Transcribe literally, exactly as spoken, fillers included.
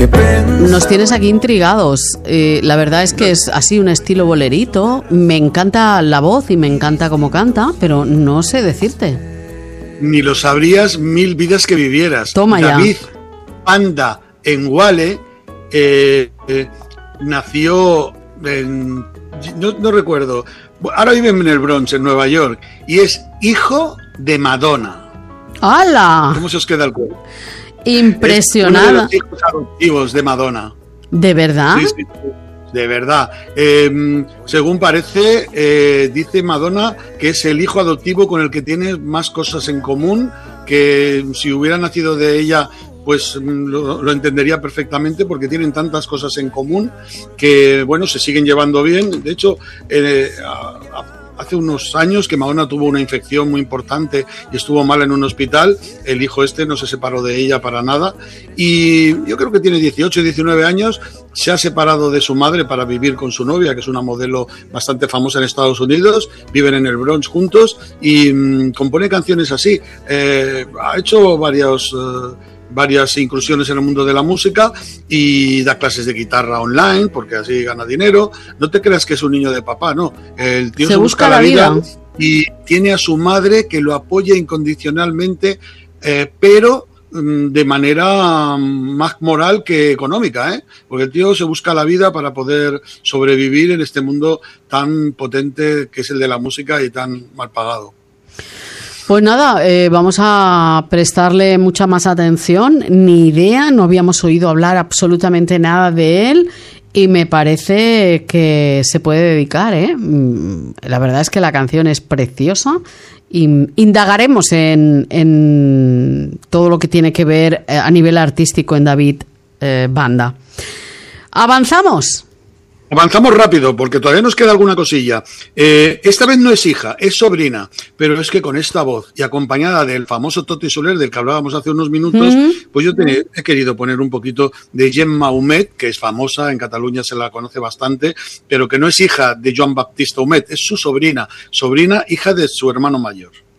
que pensar. Nos tienes aquí intrigados. Eh, la verdad es que es así un estilo bolerito. Me encanta la voz y me encanta cómo canta, pero no sé decirte. Ni lo sabrías mil vidas que vivieras. Toma ya. David Panda Enguale eh, eh, nació en... No, no recuerdo. Ahora vive en el Bronx, en Nueva York, y es hijo de Madonna. ¡Hala! ¿Cómo se os queda el cuerpo? Impresionada. Es uno de los hijos adoptivos de Madonna. ¿De verdad? Sí, sí, sí, de verdad. Eh, según parece, eh, dice Madonna que es el hijo adoptivo con el que tiene más cosas en común, que si hubiera nacido de ella, pues lo, lo entendería perfectamente, porque tienen tantas cosas en común que, bueno, se siguen llevando bien. De hecho, eh, a, a, hace unos años que Madonna tuvo una infección muy importante y estuvo mal en un hospital. El hijo este no se separó de ella para nada, y yo creo que tiene dieciocho, diecinueve años. Se ha separado de su madre para vivir con su novia, que es una modelo bastante famosa en Estados Unidos. Viven en el Bronx juntos y mmm, compone canciones así. Eh, ha hecho varios... Uh, varias incursiones en el mundo de la música y da clases de guitarra online porque así gana dinero. No te creas que es un niño de papá, no. El tío se, se busca, busca la vida, vida y tiene a su madre que lo apoya incondicionalmente, eh, pero de manera más moral que económica, ¿eh? Porque el tío se busca la vida para poder sobrevivir en este mundo tan potente que es el de la música y tan mal pagado. Pues nada, eh, vamos a prestarle mucha más atención. Ni idea, no habíamos oído hablar absolutamente nada de él y me parece que se puede dedicar, ¿eh? La verdad es que la canción es preciosa y indagaremos en, en todo lo que tiene que ver a nivel artístico en David eh, Banda. ¿Avanzamos? Avanzamos rápido porque todavía nos queda alguna cosilla. Eh, esta vez no es hija, es sobrina, pero es que con esta voz y acompañada del famoso Toti Soler del que hablábamos hace unos minutos, mm-hmm. pues yo te, he querido poner un poquito de Gemma Humet, que es famosa, en Cataluña se la conoce bastante, pero que no es hija de Joan Baptista Humet, es su sobrina, sobrina hija de su hermano mayor.